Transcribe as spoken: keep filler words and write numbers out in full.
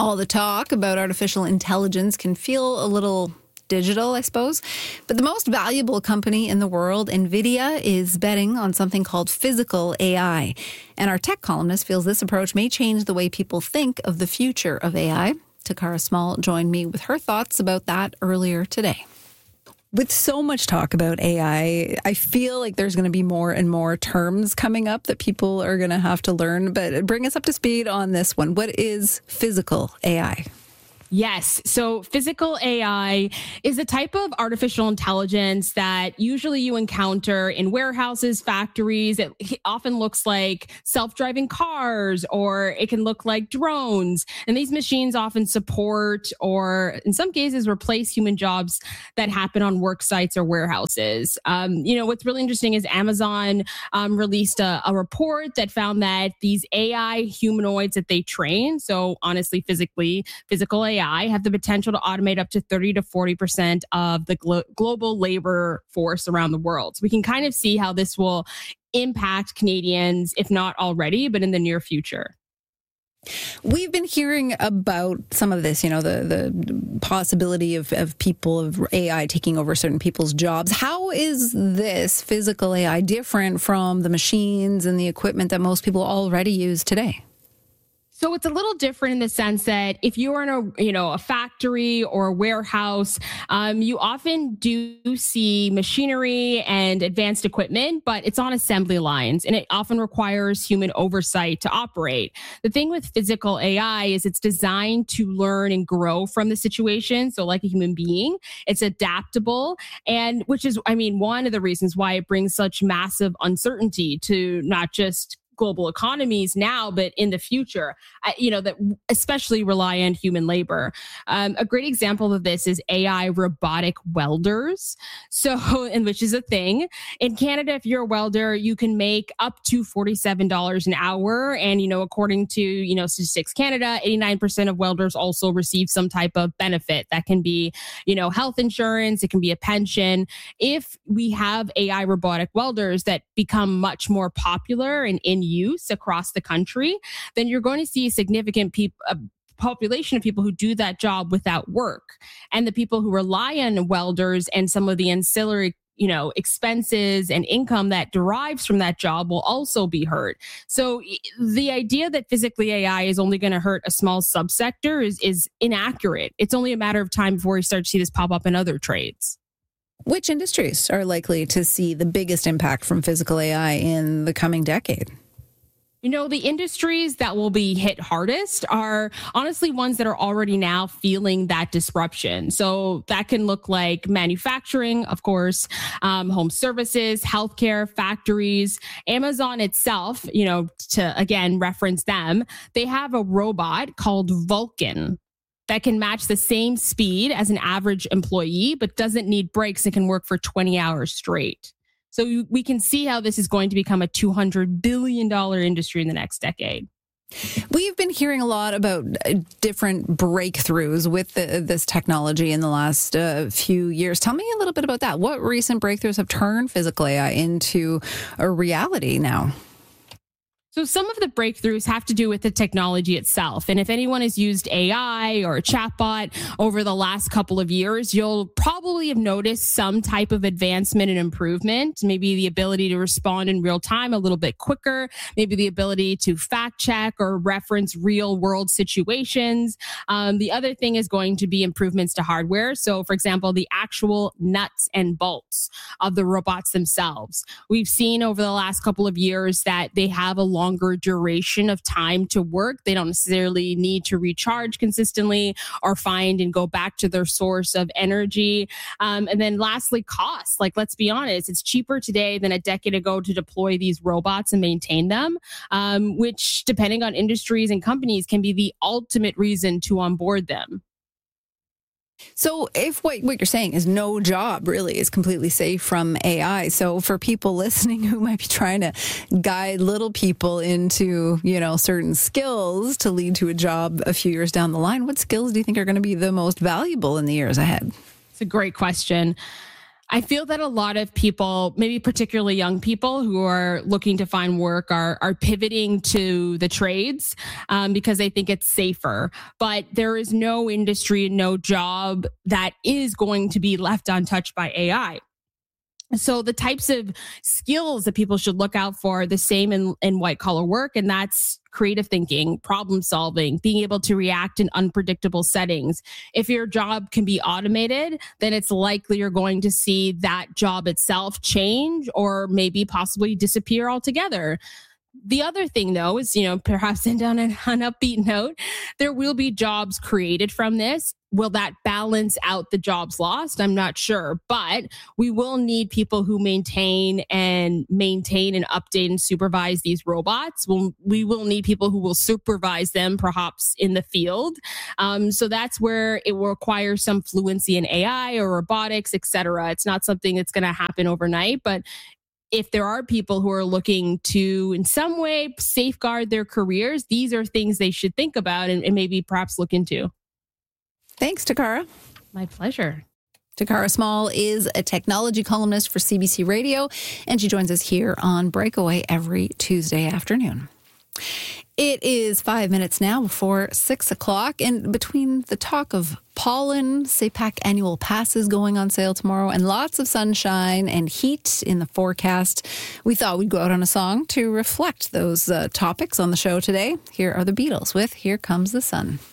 All the talk about artificial intelligence can feel a little digital, I suppose. But the most valuable company in the world, NVIDIA, is betting on something called physical A I. And our tech columnist feels this approach may change the way people think of the future of A I. Takara Small joined me with her thoughts about that earlier today. With so much talk about A I, I feel like there's going to be more and more terms coming up that people are going to have to learn. But bring us up to speed on this one. What is physical A I? Yes. So physical A I is a type of artificial intelligence that usually you encounter in warehouses, factories. It often looks like self-driving cars, or it can look like drones. And these machines often support, or in some cases replace, human jobs that happen on work sites or warehouses. Um, you know, what's really interesting is Amazon um, released a, a report that found that these A I humanoids that they train, so honestly, physically, physical A I, have the potential to automate up to thirty to forty percent of the glo- global labor force around the world. So we can kind of see how this will impact Canadians, if not already, but in the near future. We've been hearing about some of this, you know, the, the possibility of, of people, of A I taking over certain people's jobs. How is this physical A I different from the machines and the equipment that most people already use today? So it's a little different in the sense that if you're in a, you know, a factory or a warehouse, um, you often do see machinery and advanced equipment, but it's on assembly lines and it often requires human oversight to operate. The thing with physical A I is it's designed to learn and grow from the situation. So like a human being, it's adaptable, and which is, I mean, one of the reasons why it brings such massive uncertainty to not just global economies now, but in the future, uh, you know, that especially rely on human labor. Um, a great example of this is A I robotic welders. So, and which is a thing in Canada, if you're a welder, you can make up to forty-seven dollars an hour. And, you know, according to, you know, Statistics Canada, eighty-nine percent of welders also receive some type of benefit. That can be, you know, health insurance. It can be a pension. If we have A I robotic welders that become much more popular and in use across the country, then you're going to see a significant peop- a population of people who do that job without work. And the people who rely on welders and some of the ancillary, you know, expenses and income that derives from that job will also be hurt. So the idea that physically A I is only going to hurt a small subsector is, is inaccurate. It's only a matter of time before we start to see this pop up in other trades. Which industries are likely to see the biggest impact from physical A I in the coming decade? You know, the industries that will be hit hardest are honestly ones that are already now feeling that disruption. So that can look like manufacturing, of course, um, home services, healthcare, factories. Amazon itself, you know, to again reference them, they have a robot called Vulcan that can match the same speed as an average employee, but doesn't need breaks and can work for twenty hours straight. So we can see how this is going to become a two hundred billion dollars industry in the next decade. We've been hearing a lot about different breakthroughs with the, this technology in the last uh, few years. Tell me a little bit about that. What recent breakthroughs have turned physical A I into a reality now? So some of the breakthroughs have to do with the technology itself. And if anyone has used A I or a chatbot over the last couple of years, you'll probably have noticed some type of advancement and improvement, maybe the ability to respond in real time a little bit quicker, maybe the ability to fact check or reference real world situations. Um, the other thing is going to be improvements to hardware. So for example, the actual nuts and bolts of the robots themselves. We've seen over the last couple of years that they have a long longer duration of time to work. They don't necessarily need to recharge consistently or find and go back to their source of energy. Um, and then lastly, cost. Like, let's be honest, it's cheaper today than a decade ago to deploy these robots and maintain them, um, which depending on industries and companies can be the ultimate reason to onboard them. So if what, what you're saying is no job really is completely safe from A I, so for people listening who might be trying to guide little people into, you know, certain skills to lead to a job a few years down the line, what skills do you think are going to be the most valuable in the years ahead? It's a great question. I feel that a lot of people, maybe particularly young people who are looking to find work, are are pivoting to the trades um, because they think it's safer. But there is no industry and no job that is going to be left untouched by A I. So the types of skills that people should look out for are the same in, in white collar work, and that's creative thinking, problem solving, being able to react in unpredictable settings. If your job can be automated, then it's likely you're going to see that job itself change or maybe possibly disappear altogether. The other thing, though, is, you know, perhaps end on an, an upbeat note, there will be jobs created from this. Will that balance out the jobs lost? I'm not sure, but we will need people who maintain and maintain and update and supervise these robots. We'll, we will need people who will supervise them, perhaps in the field. Um, so that's where it will require some fluency in A I or robotics, et cetera. It's not something that's going to happen overnight, but if there are people who are looking to, in some way, safeguard their careers, these are things they should think about and, and maybe perhaps look into. Thanks, Takara. My pleasure. Takara Small is a technology columnist for C B C Radio, and she joins us here on Breakaway every Tuesday afternoon. It is five minutes now before six o'clock, and between the talk of pollen, S A P A C annual passes going on sale tomorrow, and lots of sunshine and heat in the forecast, we thought we'd go out on a song to reflect those uh, topics on the show today. Here are the Beatles with Here Comes the Sun.